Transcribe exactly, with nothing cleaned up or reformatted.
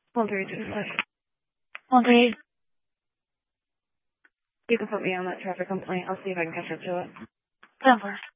One three two five. One three. You can put me on that traffic complaint. I'll see if I can catch up to it. Ten four.